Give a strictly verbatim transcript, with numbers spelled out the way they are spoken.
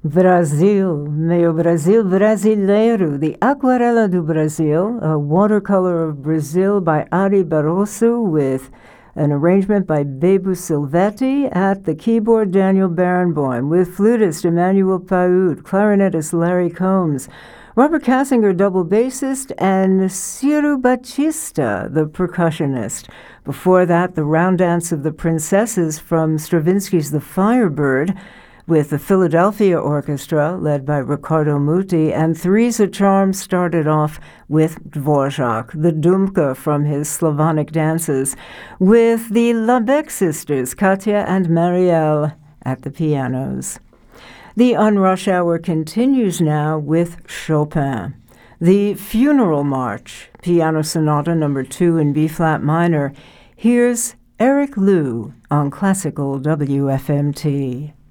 Brasil, meu Brasil brasileiro, The Aquarela do Brasil, a watercolor of Brazil by Ari Barroso with an arrangement by Bebu Silvetti. At the keyboard, Daniel Barenboim, with flutist Emmanuel Paud, clarinetist Larry Combs, Robert Kassinger, double bassist, and Ciro Batista, the percussionist. Before that, the Round Dance of the Princesses from Stravinsky's The Firebird, with the Philadelphia Orchestra, led by Riccardo Muti, and Theresa Charm started off with Dvorak, the Dumka from his Slavonic dances, with the Labec sisters, Katya and Marielle, at the pianos. The Unrush Hour continues now with Chopin. The Funeral March, Piano Sonata number two in B-flat minor. Here's Eric Liu on Classical W F M T.